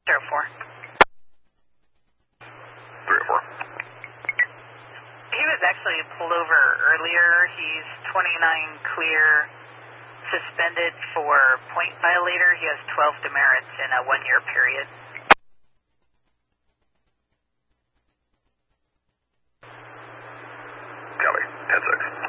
04. 304. He was actually pulled over earlier. He's 29 clear, suspended for point violator. He has 12 demerits in a 1-year period. Copy. 10-6.